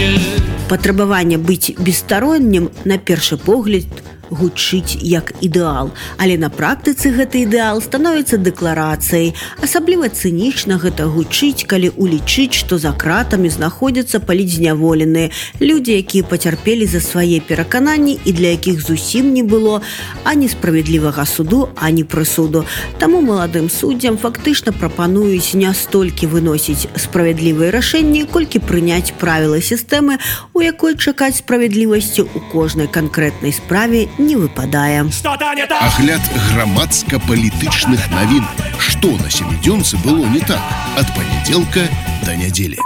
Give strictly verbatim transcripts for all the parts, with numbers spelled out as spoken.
Патрабаванне быць бесстароннім на першы погляд гучыць як ідэал, але на практыцы гэты ідэал становіцца дэкларацыяй. Асабліва цынічна гэта гучыць, калі улічыць, што за кратамі знаходзяцца палітзняволеныя людзі, якія пацярпелі за свае перакананні і для якіх зусім не было ані справядлівага суду, ані прысуду. Таму маладым суддзям фактычна прапануюць не столькі выносіць справядлівыя рашэнні, колькі прыняць правілы сістэмы, у якой чакаць справядлівасці ў кожнай канкрэтнай справе не выпадае. Агляд грамадска-палітычных навін. Што на сямідзёнцы было не так ад панядзелка да нядзелі.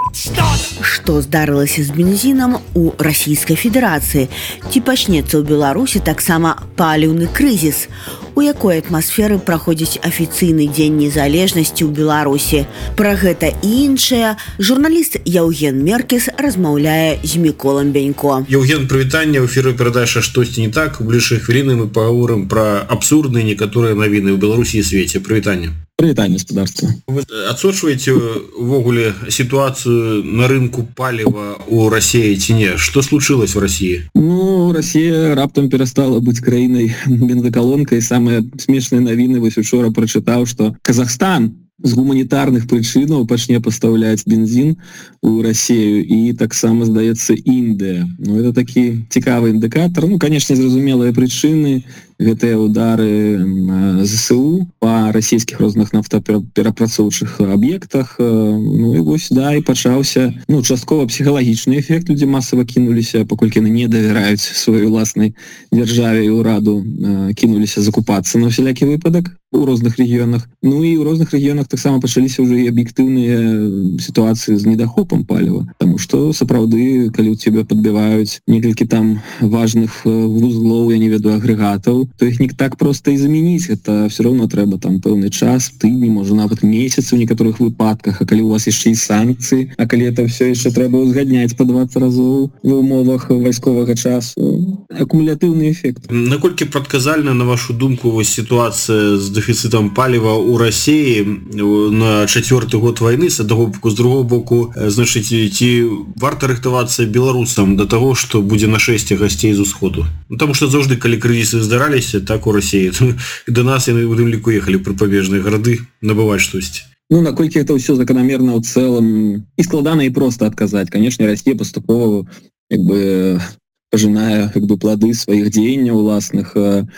Што здарылася з бензінам у Расійскай Федэрацыі? Ці пачнецца ў Беларусі таксама паліўны крызіс? У якой атмасферы праходзіць афіцыйны дзень незалежнасці ў Беларусі? Пра гэта і іншае журналіст Яўген Меркес размаўляе з Міколам Бянько. Яўген, прывітанне, ў эфіры перадача «Штосьці не так». У бліжэйшыя хвіліны мы пагаворым пра абсурдныя некаторыя навіны ў Беларусі і свеце. Прывітанне. Прывітанне, гаспадарства. Вы адсочваеце увогуле сітуацыю на рынку паліва ў Расіі ці не? Што случилось в Расіі? Ну, Расія раптам перастала быць краінай бензакалонкай. Самыя смешныя навіны вось учора прачытаў, што Казахстан з гуманітарных прычынаў пачне пастаўляць бензін у Расію, і таксама, здаецца, Індыя. Ну, это такі цікавы індыкатар. Ну, канешне, зразумелыя прычыны, гэтыя ўдары ЗСУ па расійскіх розных нафтаперапрацоўчых аб'ектах. Ну і вось, да, і пачаўся, ну, часткова псіхалагічны эфект. Людзі масава кінуліся, паколькі яны не давяраюць сваёй уласнай дзяржаве і ўраду, кінуліся закупацца на ўсялякі выпадак у розных рэгіёнах. Ну і ў розных рэгіёнах таксама пачаліся ўжо і аб'ектыўныя сітуацыі з недахопам паліва. Таму што, сапраўды, калі ў цябе падбіваюць некалькі там важных вузлоў, я не ведаю, агрэгатаў, то іх не так проста і замяніць. Гэта все равно трэба там пэўны час, тыдні, можа нават месяц у некаторых выпадках, а калі у вас яшчэ і санкцыі, а калі это все яшчэ трэба узгадняць па дваццаць разоў в умовах вайсковага часу, акумулятыўны эфект. Наколькі прадказальна, на вашу думку, вось сітуацыя з дэфіцытам паліва ў Расіі на чацвёрты год вайны, з аднаго боку, з другого боку, значыць, ці варта рыхтавацца беларусам да таго, што будзе нашэсце гасцей з усходу? Ну, таму што заўжды, калі крызісы здараліся, так у Расіі, да нас яны ў тым ліку ехалі прыпабежныя гарады набываць штосьці. Ну, наколькі это ўсё заканамерна ў цэлым, і складана і проста адказаць. Канешне, Расія паступова як бы пажынае як бы плады сваіх дзеянняў уласных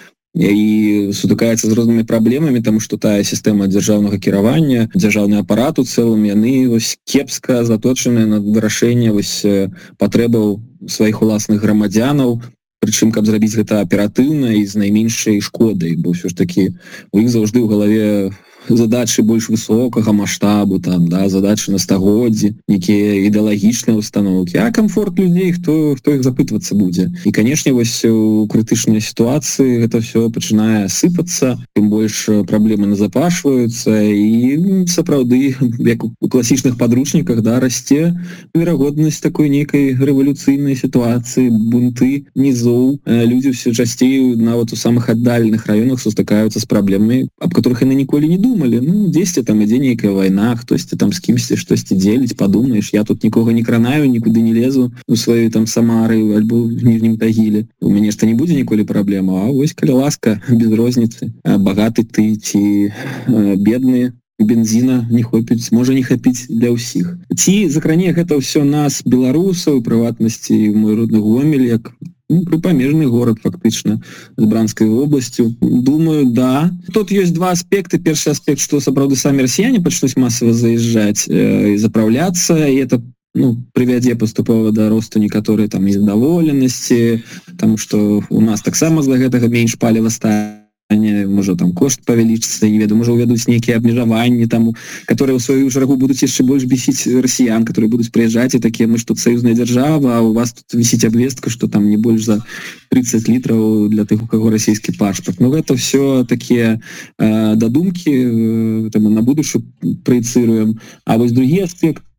і сутыкаецца з рознымі праблемамі, таму што тая сістэма дзяржаўнага кіравання, дзяржаўны апарат у цэлым, яны вось кепска заточаныя на вырашэнне вось патрэбаў сваіх уласных грамадзянаў, прычым каб зрабіць гэта аператыўна і з найменшай шкодай, бо ўсё ж такі у іх заўжды ў галаве задачы больш высокага маштабу, там, да, задачы на стагоддзі, некія ідэалагічныя установкі, а камфорт людзей, хто, хто іх запытвацца будзе. І, канешне, вось у крытычнай сітуацыі гэта все пачынае сыпацца, тым больш праблемы назапашваюцца, і сапраўды, як у класічных падручніках, да, расце верагоднасць такой нейкай рэвалюцыйнай сітуацыі, бунты нізоў. Людзі ўсё часцей нават у самых аддаленых раёнах сустракаюцца з праблемамі, аб которых яны ніколі не думалі. Ну, дзесьці там ідзе нейкая вайна, хтосьці там з кімсьці штосьці дзеліць, падумаеш, я тут нікога не кранаю, нікуды не лезу у сваёй там Самары альбо в Ніжнім Тагіле. У мяне ж то не будзе ніколі праблема, а вось калі ласка, без розніцы, багаты ты ці бедны, бензіна не хопіць, можа не хапіць для ўсіх. Ці закране гэта ўсё нас, беларусаў, у прыватнасці мой родны Гомель, як ну, прыпамежны горад, фактычна, з Бранскай вобласцю. Думаю, да. Тут ёсць два аспекты. Першы аспект, што сапраўды самі расіяне пачнуць масава заязджаць э, і запраўляцца, і это ну, прывядзе паступова да росту некаторай там незадаволенасці, таму што у нас таксама з-за гэтага менш паліва стане, можа там кошт павялічыцца, не ведаю, можа увядуць нейкія абмежаванні там, которые ў сваю чаргу будуць яшчэ больш бесіць расіян, которые будуць прыязджаць і такія, мы ж тут саюзная дзяржава, а у вас тут вісіць абвестка, што там не больш за тридцать літраў для тых, у каго расійскі пашпарт. Ну гэта все такія э, дадумкі, э, там на будучу праецыруем. А вось другі аспект,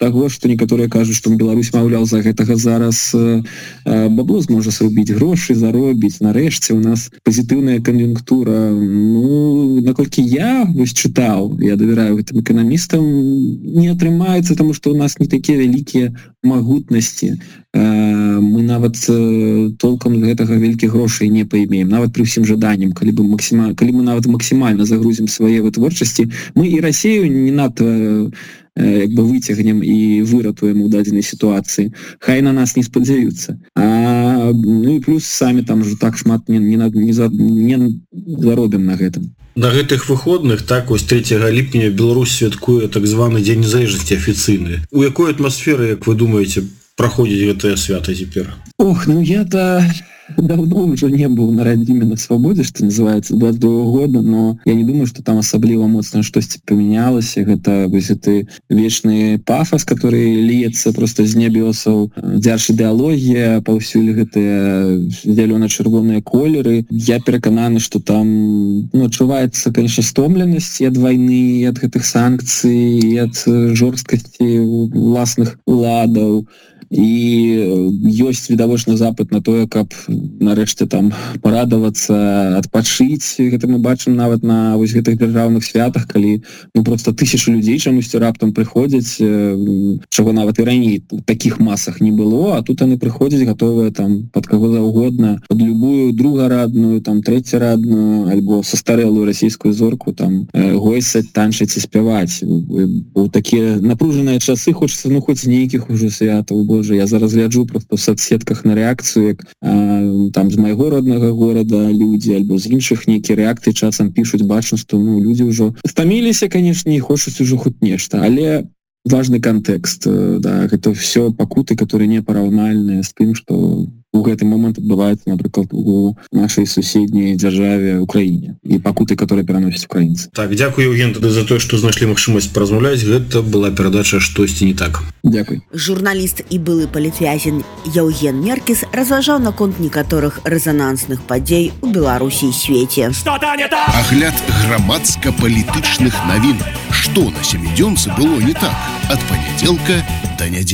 таго, што некаторыя кажуць, што Беларусь, маўляў, за гэтага зараз э, бабло зможа зрубіць, грошы заробіць. Нарэшце у нас пазітыўная кан'юнктура. Ну, наколькі я вось чытаў, я давяраю гэтым эканамістам, не атрымаецца, таму што у нас не такія вялікія магутнасці. Мы нават толкам гэтага вялікіх грошай не паймеем, нават пры ўсім жаданнем, калі бы максімаль... калі мы нават максімальна загрузім свае вытворчасці, мы і Расію не надта як бы выцягнем і выратуем у дадзенай сітуацыі. Хай на нас не спадзяюцца. А, ну і плюс самі там уже так шмат не, не, не, за, не заробім на гэтым. На гэтых выходных, так, вось трэцяга ліпеня Беларусь святкуе так званы дзень незалежнасці афіцыйны. У якой атмасферы, як вы думаеце, праходзіць гэтае свята цяпер? Ох, ну я-то давно уже не был на радзіме на свабодзе, што называется, двадцать другого года, но я не думаю, что там асабліва моцна штосьці памянялася. Гэта вось гэты вечны пафас, который льецца просто з небёсаў, дзярж ідэалогія, паўсюль гэтыя зялёна-чырвоныя колеры. Я перакананы, что там ну, адчуваецца, конечно, стомленасць ад вайны, ад гэтых санкцый, ад жорсткасці уласных уладаў. І ёсць відавочны запыт на тое, каб нарэшце там парадавацца, адпачыць. Гэта мы бачым нават на вось гэтых дзяржаўных святах, калі ну просто тысячы людзей чамусьці раптам прыходзяць, чаго нават і раней у такіх масах не было, а тут яны прыходзяць гатовыя там пад каго заўгодна, пад любую другарадную, там трэцярадную альбо састарэлую расійскую зорку там гойсаць, танчыць і спяваць. У такія напружаныя часы хочацца ну хоць нейкіх ужо святаў. Боже, я зараз гляджу просто в соцсетках на реакцию, як а, там з майго роднага горада люди, альбо з іншых нейкія реакцыі часам пишуць, бачу, что ну, люди ўжо стаміліся, конечно, і хочуць ужо хоць нешта, але важный контекст, да, это все пакуты, которые не параўнальныя з тым, что у гэты момент адбываецца, напрыклад, у нашай суседняй дзяржаве Украіне і пакуты, которые пераносяць украінцы. Так, дзякую, Евген, тады за тое, што знайшлі магчымасць паразмаўляць. Гэта была перадача «Штосьці не так». Дзякуй. Журналіст і былы палітвязень Яўген Меркіс разважаў наконт некаторых рэзанансных падзей у Беларусі і свеце. Агляд грамадска-палітычных навін. Што на сямідзёнцы было не так? Ад панядзелка да нядзелі.